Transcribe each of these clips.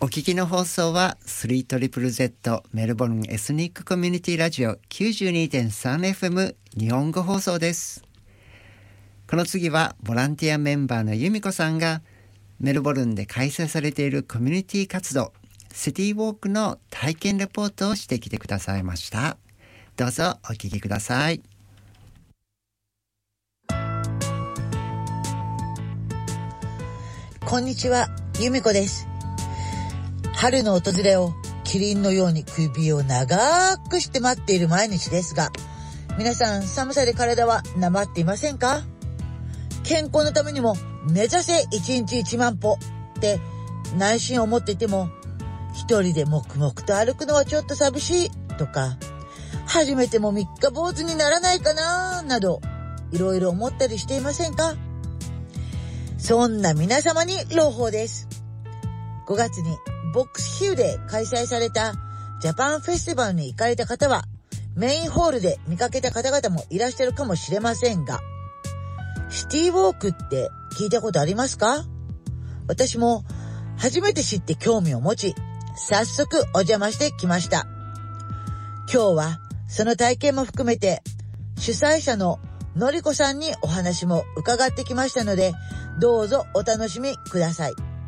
お聞きの放送は 3ZZZ メルボルンエスニックコミュニティラジオ 92.3FM 日本語放送です。この次はボランティアメンバーの由美子さんがメルボルンで開催されているコミュニティ活動シティウォークの体験レポートをしてきてくださいました。どうぞお聞きください。 こんにちは、由美子です。春の訪れをキリンのように首を長くして待っている毎日ですが、皆さん寒さで体はなまっていませんか？健康のためにも目指せ1日1万歩って内心思っていても、一人で黙々と歩くのはちょっと寂しいとか、初めても3日坊主にならないかななどいろいろ思ったりしていませんか？そんな皆様に朗報です。5月にボックスヒルで開催されたジャパンフェスティバルに行かれた方は、メインホールで見かけた方々もいらっしゃるかもしれませんが、シティウォークって聞いたことありますか？私も初めて知って興味を持ち、早速お邪魔してきました。今日はその体験も含めて主催者ののりこさんにお話も伺ってきましたので、どうぞお楽しみください。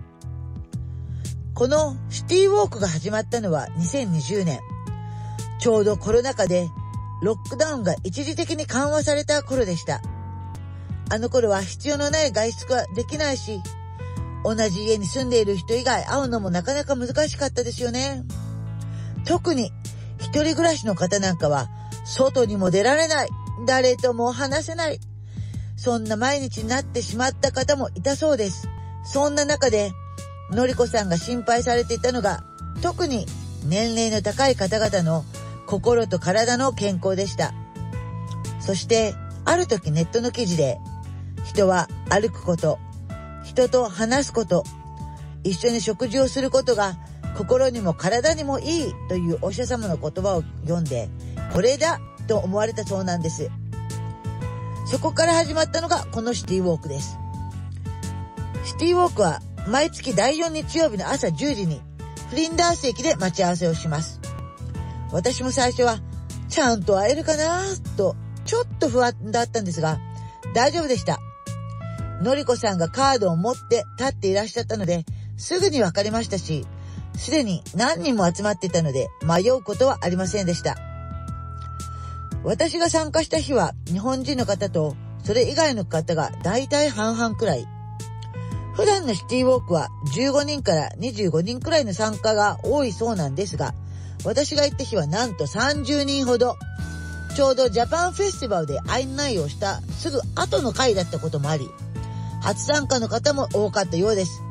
このシティウォークが始まったのは2020年。ちょうどコロナ禍でロックダウンが一時的に緩和された頃でした。あの頃は必要のない外出ができないし、同じ家に住んでいる人以外会うのもなかなか難しかったですよね。特に一人暮らしの方なんかは外にも出られない、誰とも話せない、そんな毎日になってしまった方もいたそうです。そんな中でのりこさんが心配されていたのが、特に年齢の高い方々の心と体の健康でした。そしてある時ネットの記事で、人は歩くこと、人と話すこと、一緒に食事をすることが心にも体にもいいというお医者様の言葉を読んで、これだと思われたそうなんです。そこから始まったのがこのシティウォークです。シティウォークは毎月第4日曜日の朝10時にフリンダース駅で待ち合わせをします。私も最初はちゃんと会えるかなとちょっと不安だったんですが、大丈夫でした。のりこさんがカードを持って立っていらっしゃったので、すぐに分かりましたし、すでに何人も集まっていたので迷うことはありませんでした。私が参加した日は日本人の方とそれ以外の方がだいたい半々くらい。普段のシティウォークは15人から25人くらいの参加が多いそうなんですが、私が行った日はなんと30人ほど。ちょうどジャパンフェスティバルで案内をしたすぐ後の回だったこともあり、初参加の方も多かったようです。